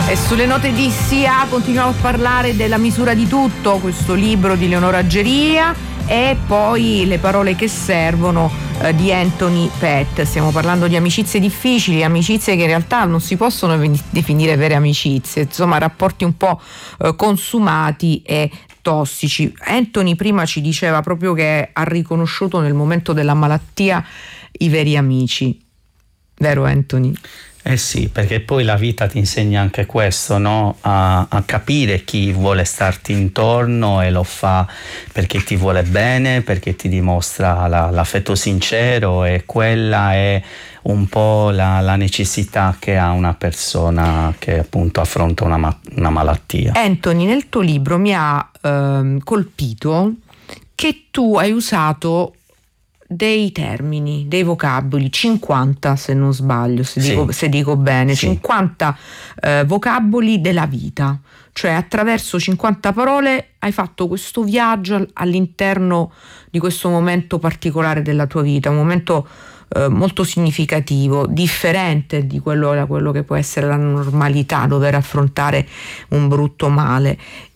E sulle note di SIA continuiamo a parlare della misura di tutto, questo libro di Leonora Aggeria, e poi Le parole che servono di Anthony Pett. Stiamo parlando di amicizie difficili, amicizie che in realtà non si possono definire vere amicizie, insomma rapporti un po' consumati e tossici. Anthony prima ci diceva proprio che ha riconosciuto nel momento della malattia i veri amici, vero Anthony? Eh sì, perché poi la vita ti insegna anche questo, no? A capire chi vuole starti intorno, e lo fa perché ti vuole bene, perché ti dimostra l'affetto sincero, e quella è un po' la necessità che ha una persona che appunto affronta una malattia. Anthony, nel tuo libro mi ha colpito che tu hai usato dei termini, dei vocaboli, 50 se non sbaglio, se dico bene, sì. 50 vocaboli della vita, cioè attraverso 50 parole hai fatto questo viaggio all'interno di questo momento particolare della tua vita, un momento molto significativo, differente da quello che può essere la normalità, dover affrontare un brutto male,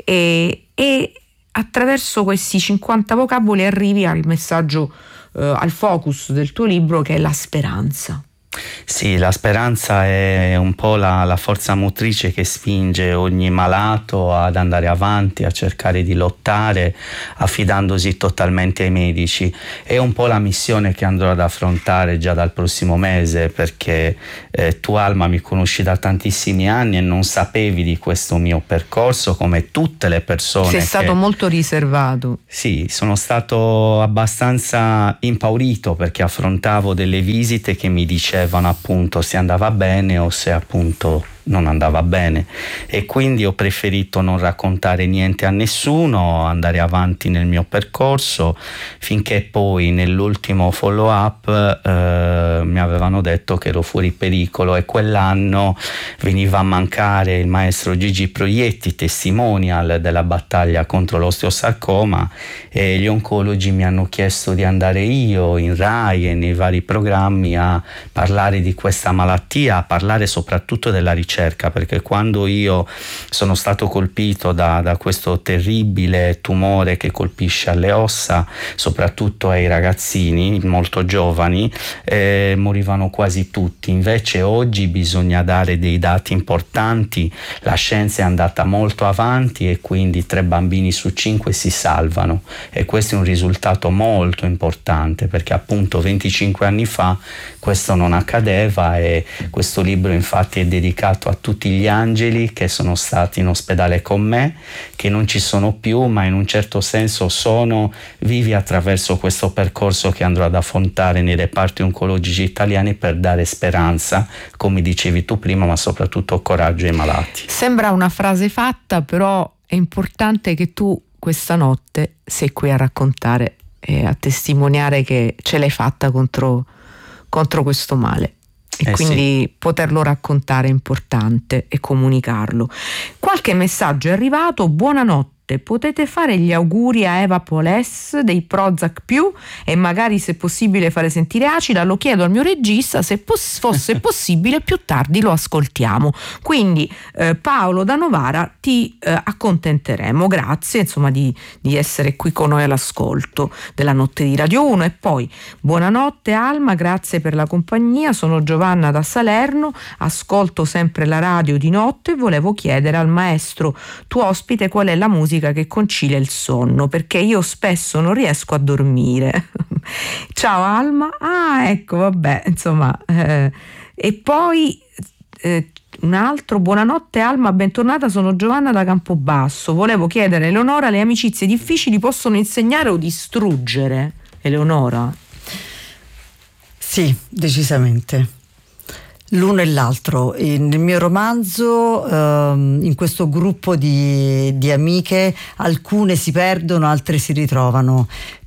e attraverso questi 50 vocaboli arrivi al messaggio, al focus del tuo libro, che è la speranza. Sì, la speranza è un po' la forza motrice che spinge ogni malato ad andare avanti, a cercare di lottare, affidandosi totalmente ai medici. È un po' la missione che andrò ad affrontare già dal prossimo mese, perché tu, Alma, mi conosci da tantissimi anni e non sapevi di questo mio percorso, come tutte le persone. Sei stato molto riservato. Sì, sono stato abbastanza impaurito, perché affrontavo delle visite che mi dicevano appunto se andava bene o se appunto non andava bene, e quindi ho preferito non raccontare niente a nessuno, andare avanti nel mio percorso, finché poi nell'ultimo follow up mi avevano detto che ero fuori pericolo, e quell'anno veniva a mancare il maestro Gigi Proietti, testimonial della battaglia contro l'osteosarcoma, e gli oncologi mi hanno chiesto di andare io in Rai e nei vari programmi a parlare di questa malattia, a parlare soprattutto della ricerca, perché quando io sono stato colpito da questo terribile tumore che colpisce alle ossa, soprattutto ai ragazzini molto giovani, morivano quasi tutti. Invece oggi bisogna dare dei dati importanti, la scienza è andata molto avanti e quindi 3 bambini su 5 si salvano, e questo è un risultato molto importante, perché appunto 25 anni fa questo non accadeva. E questo libro infatti è dedicato a tutti gli angeli che sono stati in ospedale con me, che non ci sono più, ma in un certo senso sono vivi attraverso questo percorso che andrò ad affrontare nei reparti oncologici italiani, per dare speranza, come dicevi tu prima, ma soprattutto coraggio ai malati. Sembra una frase fatta, però è importante che tu questa notte sei qui a raccontare e a testimoniare che ce l'hai fatta contro questo male. E quindi sì, poterlo raccontare è importante, e comunicarlo. Qualche messaggio è arrivato. Buonanotte, potete fare gli auguri a Eva Poles dei Prozac più, e magari se possibile fare sentire acida, lo chiedo al mio regista, se fosse possibile più tardi lo ascoltiamo. Quindi Paolo da Novara, ti accontenteremo. Grazie insomma di essere qui con noi all'ascolto della notte di Radio 1. E poi buonanotte Alma, grazie per la compagnia, sono Giovanna da Salerno, ascolto sempre la radio di notte e volevo chiedere al maestro tuo ospite qual è la musica che concilia il sonno, perché io spesso non riesco a dormire. Ciao Alma. Ecco, vabbè, insomma, e poi un altro: buonanotte Alma, bentornata, sono Giovanna da Campobasso, volevo chiedere Eleonora, le amicizie difficili possono insegnare o distruggere? Eleonora? Sì, decisamente. L'uno e l'altro. Nel mio romanzo, in questo gruppo di amiche, alcune si perdono, altre si ritrovano,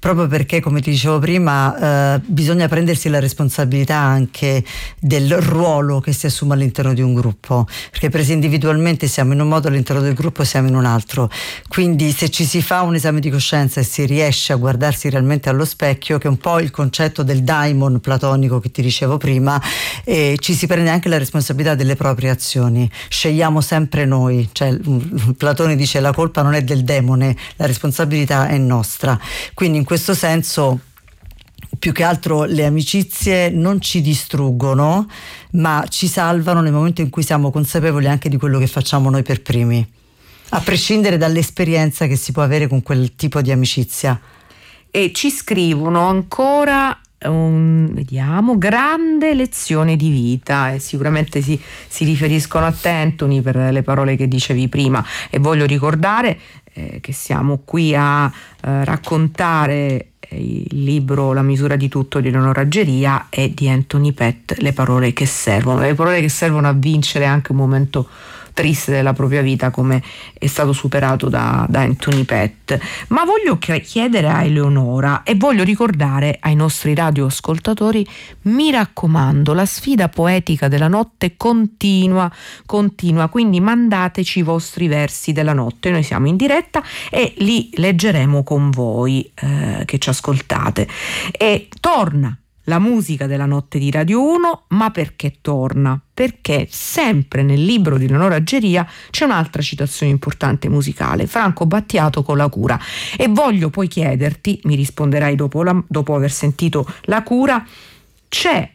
proprio perché, come ti dicevo prima, bisogna prendersi la responsabilità anche del ruolo che si assume all'interno di un gruppo, perché presi individualmente siamo in un modo, all'interno del gruppo siamo in un altro. Quindi se ci si fa un esame di coscienza e si riesce a guardarsi realmente allo specchio, che è un po' il concetto del daimon platonico che ti dicevo prima, ci si prende anche la responsabilità delle proprie azioni. Scegliamo sempre noi, cioè Platone dice la colpa non è del demone, la responsabilità è nostra. Quindi in questo senso più che altro le amicizie non ci distruggono, ma ci salvano nel momento in cui siamo consapevoli anche di quello che facciamo noi per primi, a prescindere dall'esperienza che si può avere con quel tipo di amicizia. E ci scrivono ancora vediamo, grande lezione di vita, e sicuramente si riferiscono a te, Anthony, per le parole che dicevi prima, e voglio ricordare che siamo qui a raccontare il libro La misura di tutto di Eleonora Aggeria e di Anthony Pett, le parole che servono a vincere anche un momento triste della propria vita, come è stato superato da Anthony Pett. Ma voglio chiedere a Eleonora, e voglio ricordare ai nostri radioascoltatori, mi raccomando, la sfida poetica della notte continua, quindi mandateci i vostri versi della notte, noi siamo in diretta e li leggeremo con voi che ci ascoltate. E torna la musica della notte di Radio 1, ma perché torna? Perché sempre nel libro di Eleonora Aggeria c'è un'altra citazione importante musicale, Franco Battiato con La cura. E voglio poi chiederti, mi risponderai dopo aver sentito La cura, c'è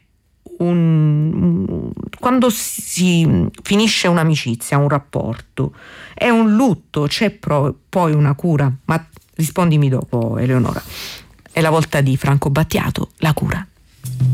quando si finisce un'amicizia, un rapporto, è un lutto, c'è poi una cura? Ma rispondimi dopo, Eleonora. È la volta di Franco Battiato, La cura.